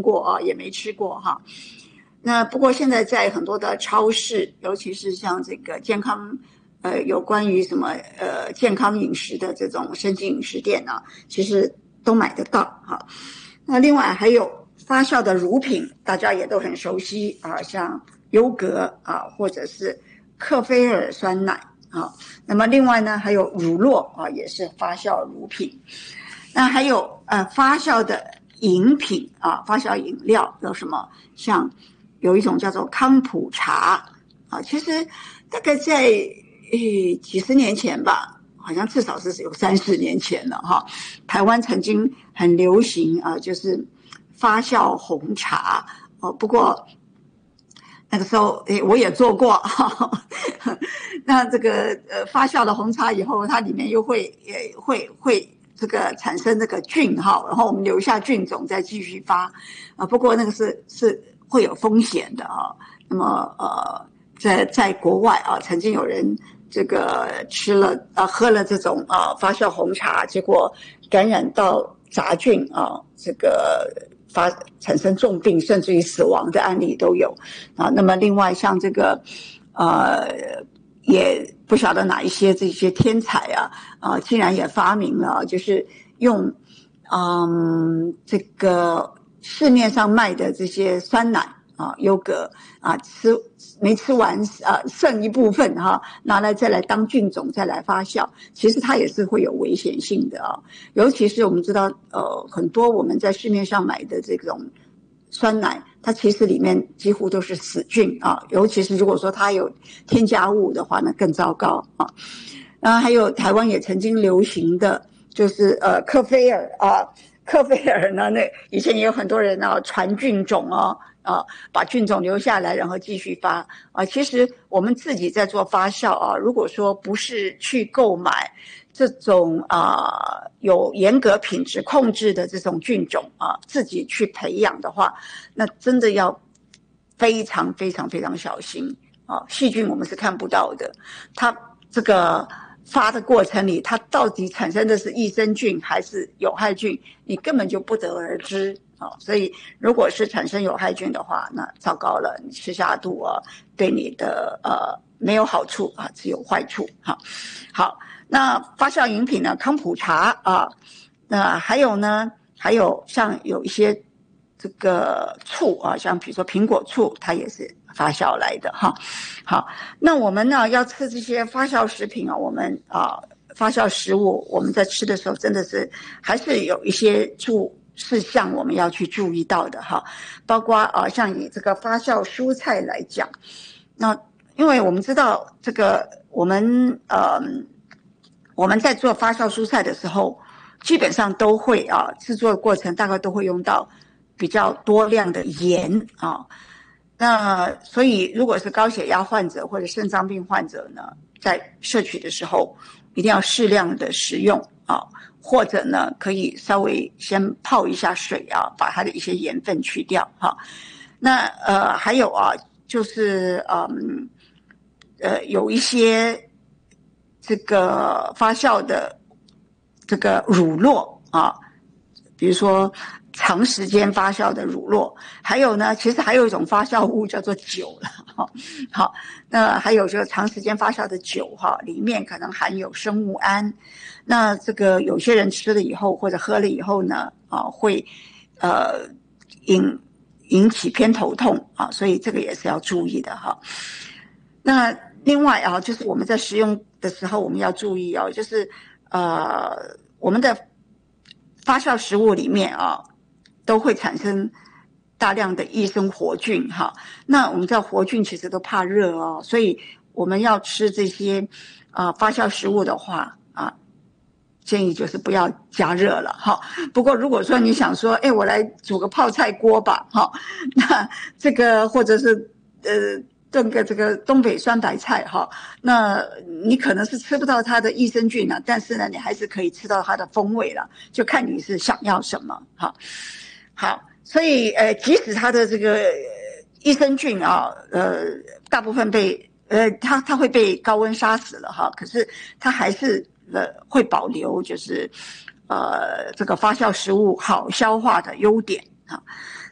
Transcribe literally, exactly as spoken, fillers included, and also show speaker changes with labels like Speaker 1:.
Speaker 1: 过啊，也没吃过哈。那不过现在在很多的超市，尤其是像这个健康，呃，有关于什么呃健康饮食的这种生计饮食店啊，其实都买得到哈。那另外还有发酵的乳品，大家也都很熟悉啊，像优格啊，或者是克菲尔酸奶啊。那么另外呢，还有乳酪啊，也是发酵乳品。那还有呃发酵的饮品啊，发酵饮料有什么？像有一种叫做康普茶啊，其实大概在呃几十年前吧，好像至少是有三十年前了哈。台湾曾经很流行啊，就是发酵红茶哦。不过那个时候诶我也做过哈。那这个呃发酵的红茶以后，它里面又会也会会这个产生这个菌哈，然后我们留下菌种再继续发啊。不过那个是是会有风险的啊。那么呃，在在国外啊，曾经有人这个吃了啊喝了这种啊发酵红茶，结果感染到杂菌啊，这个发产生重病甚至于死亡的案例都有啊。那么另外像这个呃也不晓得哪一些这些天才啊啊，竟然也发明了，就是用嗯这个市面上卖的这些酸奶啊、优格啊，吃没吃完啊，剩一部分哈、啊，拿来再来当菌种再来发酵，其实它也是会有危险性的啊。尤其是我们知道，呃，很多我们在市面上买的这种酸奶，它其实里面几乎都是死菌啊，尤其是如果说它有添加物的话，那更糟糕啊。然后还有台湾也曾经流行的就是呃克菲尔啊。克菲尔呢，那以前也有很多人啊传菌种哦，啊，把菌种留下来，然后继续发啊。其实我们自己在做发酵啊，如果说不是去购买这种啊有严格品质控制的这种菌种啊，自己去培养的话，那真的要非常非常非常小心啊。细菌我们是看不到的，它这个发的过程里，它到底产生的是益生菌还是有害菌，你根本就不得而知啊。所以如果是产生有害菌的话，那糟糕了，你吃下肚啊，对你的呃没有好处啊，只有坏处。好，好，那发酵饮品呢，康普茶啊，那还有呢，还有像有一些这个醋啊，像比如说苹果醋，它也是发酵来的哈。好，那我们呢要吃这些发酵食品啊，我们啊发酵食物，我们在吃的时候真的是还是有一些注事项我们要去注意到的哈，包括啊像以这个发酵蔬菜来讲，那因为我们知道这个我们呃我们在做发酵蔬菜的时候，基本上都会啊制作的过程大概都会用到比较多量的盐啊。那所以如果是高血压患者或者肾脏病患者呢，在摄取的时候一定要适量的食用啊，或者呢可以稍微先泡一下水啊，把它的一些盐分去掉哈。那呃还有啊，就是嗯呃有一些这个发酵的这个乳酪啊，比如说长时间发酵的乳酪，还有呢，其实还有一种发酵物叫做酒了哈。好，那还有就是长时间发酵的酒哈，里面可能含有生物胺。那这个有些人吃了以后或者喝了以后呢，啊，会呃引引起偏头痛啊，所以这个也是要注意的哈。那另外啊，就是我们在食用的时候，我们要注意哦，就是呃我们的发酵食物里面啊，都会产生大量的益生活菌哈。那我们知道活菌其实都怕热哦，所以我们要吃这些啊、呃、发酵食物的话啊，建议就是不要加热了哈。不过如果说你想说，哎，我来煮个泡菜锅吧，哈，那这个或者是呃炖个这个东北酸白菜哈，那你可能是吃不到它的益生菌啊，但是呢，你还是可以吃到它的风味了，就看你是想要什么哈。好，所以呃，即使它的这个益生菌啊，呃，大部分被呃，它它会被高温杀死了哈，可是它还是呃会保留，就是呃这个发酵食物好消化的优点啊。